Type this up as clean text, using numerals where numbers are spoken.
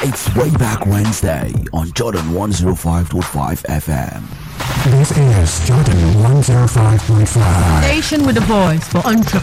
It's Way Back Wednesday on Jordan 105.5 FM. This is Jordan 105.5. Station with a voice for entrepreneurs.